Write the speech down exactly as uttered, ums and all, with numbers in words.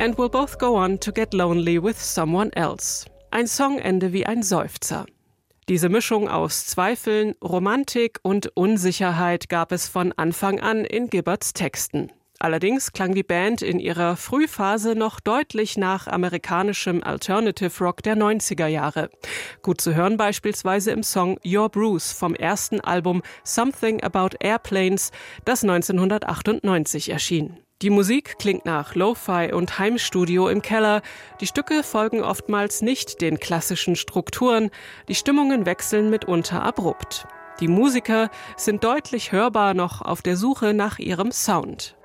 And we'll both go on to get lonely with someone else. Ein Songende wie ein Seufzer. Diese Mischung aus Zweifeln, Romantik und Unsicherheit gab es von Anfang an in Gibberts Texten. Allerdings klang die Band in ihrer Frühphase noch deutlich nach amerikanischem Alternative Rock der neunziger Jahre. Gut zu hören beispielsweise im Song Your Bruce vom ersten Album Something About Airplanes, das neunzehnhundertachtundneunzig erschien. Die Musik klingt nach Lo-Fi und Heimstudio im Keller. Die Stücke folgen oftmals nicht den klassischen Strukturen. Die Stimmungen wechseln mitunter abrupt. Die Musiker sind deutlich hörbar noch auf der Suche nach ihrem Sound.